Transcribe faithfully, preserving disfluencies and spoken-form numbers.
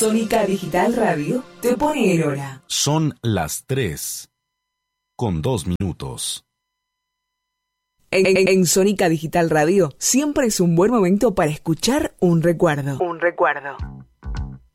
Sónica Digital Radio te pone el hora. Son las tres con dos minutos. En, en, en Sónica Digital Radio siempre es un buen momento para escuchar un recuerdo. Un recuerdo.